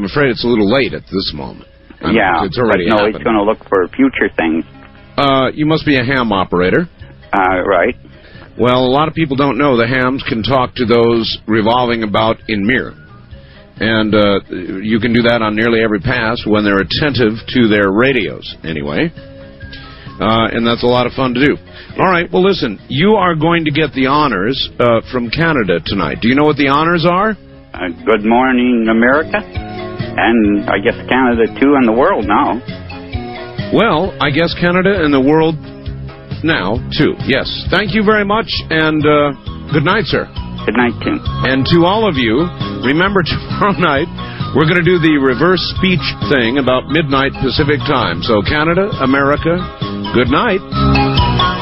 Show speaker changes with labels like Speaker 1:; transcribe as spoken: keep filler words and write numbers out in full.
Speaker 1: afraid it's a little late at this moment. I
Speaker 2: yeah,
Speaker 1: mean, it's already
Speaker 2: but no,
Speaker 1: happened.
Speaker 2: he's going to look for future things.
Speaker 1: Uh, you must be a ham operator.
Speaker 2: Uh, right.
Speaker 1: Well, a lot of people don't know the hams can talk to those revolving about in mirror. And uh, you can do that on nearly every pass when they're attentive to their radios, anyway. Uh, and that's a lot of fun to do. All right, well, listen, you are going to get the honors uh, from Canada tonight. Do you know what the honors are?
Speaker 2: Uh, good morning, America. And I guess Canada, too, and the world now.
Speaker 1: Well, I guess Canada and the world now, too. Yes. Thank you very much, and uh, good night, sir.
Speaker 2: Good night, Tim.
Speaker 1: And to all of you, remember tomorrow night, we're going to do the reverse speech thing about midnight Pacific time. So Canada, America, good night.